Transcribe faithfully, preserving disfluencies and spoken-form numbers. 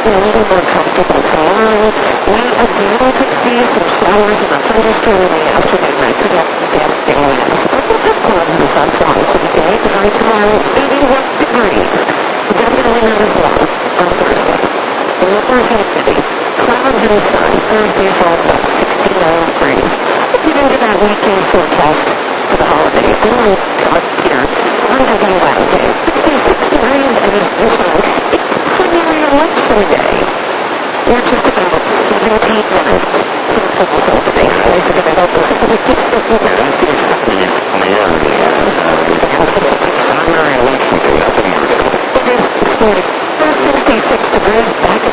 a little more comfortable tomorrow. We again could see some showers and a thunderstorm in the afternoon. I could have damp areas. But we'll have clouds and sun for most of the day. The high tomorrow, eighty-one degrees. Definitely not as warm on Thursday. The lower humidity, clouds and sun. Thursday falls up sixty-nine degrees. Let's get into that weekend forecast for the holiday. I'm going to come up here on W L K. sixty-six degrees and it's sunshine. It's primary election day. We're just about seventeen minutes from the total Saturday. Highlights of the local seventy-six degrees. That's the seventies on the area. The House of primary election day up in Marshall. It is sixty-six degrees back at